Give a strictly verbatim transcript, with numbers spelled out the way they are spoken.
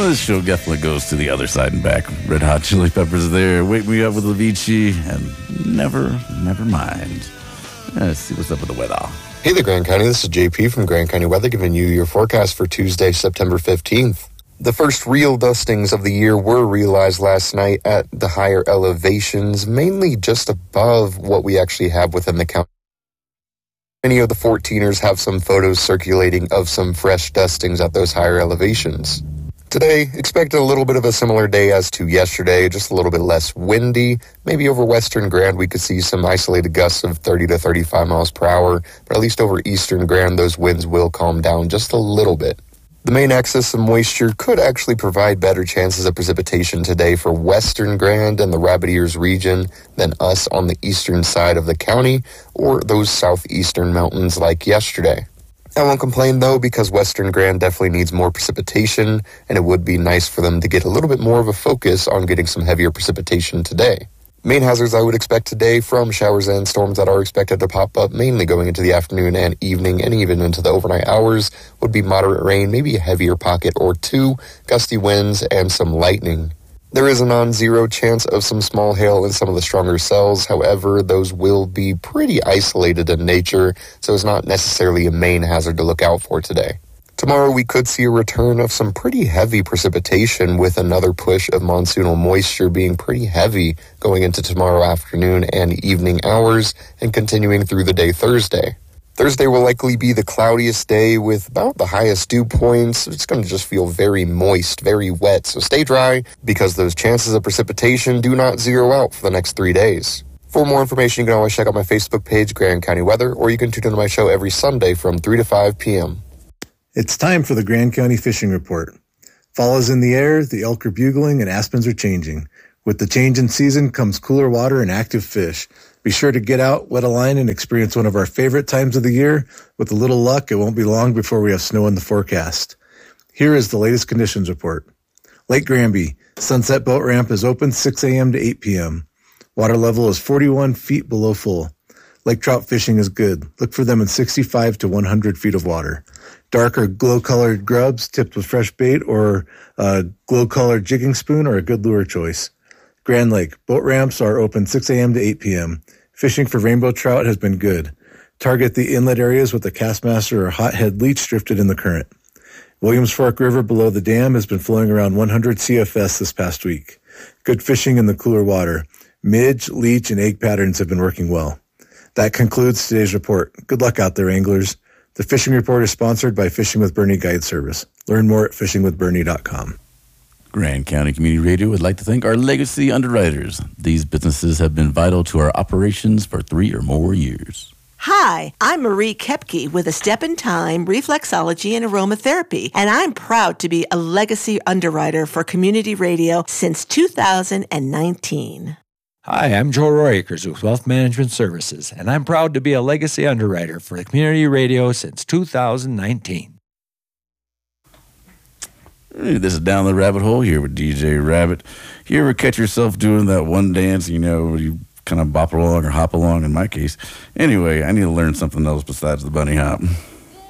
Well, this show definitely goes to the other side and back. Red Hot Chili Peppers there. Wake Me Up with Avicii. And never, never mind. Let's see what's up with the weather. Hey there, Grand County. This is J P from Grand County Weather giving you your forecast for Tuesday, September fifteenth. The first real dustings of the year were realized last night at the higher elevations, mainly just above what we actually have within the county. Many of the fourteeners have some photos circulating of some fresh dustings at those higher elevations. Today, expect a little bit of a similar day as to yesterday, just a little bit less windy. Maybe over Western Grand, we could see some isolated gusts of thirty to thirty-five miles per hour, but at least over Eastern Grand, those winds will calm down just a little bit. The main excess of moisture could actually provide better chances of precipitation today for Western Grand and the Rabbit Ears region than us on the eastern side of the county or those southeastern mountains like yesterday. I won't complain though, because Western Grand definitely needs more precipitation, and it would be nice for them to get a little bit more of a focus on getting some heavier precipitation today. Main hazards I would expect today from showers and storms that are expected to pop up mainly going into the afternoon and evening and even into the overnight hours would be moderate rain, maybe a heavier pocket or two, gusty winds, and some lightning. There is a non-zero chance of some small hail in some of the stronger cells. However, those will be pretty isolated in nature, so it's not necessarily a main hazard to look out for today. Tomorrow, we could see a return of some pretty heavy precipitation with another push of monsoonal moisture being pretty heavy going into tomorrow afternoon and evening hours and continuing through the day Thursday. Thursday will likely be the cloudiest day with about the highest dew points. It's going to just feel very moist, very wet, so stay dry because those chances of precipitation do not zero out for the next three days. For more information, you can always check out my Facebook page, Grand County Weather, or you can tune into my show every Sunday from three to five p.m. It's time for the Grand County Fishing Report. Fall is in the air, the elk are bugling, and aspens are changing. With the change in season comes cooler water and active fish. Be sure to get out, wet a line, and experience one of our favorite times of the year. With a little luck, it won't be long before we have snow in the forecast. Here is the latest conditions report. Lake Granby, Sunset Boat Ramp is open six a.m. to eight p.m. Water level is forty-one feet below full. Lake trout fishing is good. Look for them in sixty-five to one hundred feet of water. Dark or glow-colored grubs tipped with fresh bait or a glow-colored jigging spoon are a good lure choice. Grand Lake, boat ramps are open six a.m. to eight p.m. Fishing for rainbow trout has been good. Target the inlet areas with a Castmaster or hothead leech drifted in the current. Williams Fork River below the dam has been flowing around one hundred C F S this past week. Good fishing in the cooler water. Midge, leech, and egg patterns have been working well. That concludes today's report. Good luck out there, anglers. The Fishing Report is sponsored by Fishing with Bernie Guide Service. Learn more at fishing with bernie dot com. Grand County Community Radio would like to thank our legacy underwriters. These businesses have been vital to our operations for three or more years. Hi, I'm Marie Kepke with A Step in Time, Reflexology and Aromatherapy, and I'm proud to be a legacy underwriter for community radio since two thousand nineteen. Hi, I'm Joe Royakers with Wealth Management Services, and I'm proud to be a legacy underwriter for community radio since two thousand nineteen. Hey, this is Down the Rabbit Hole here with D J Rabbit. You ever catch yourself doing that one dance, you know, where you kind of bop along or hop along in my case? Anyway, I need to learn something else besides the bunny hop.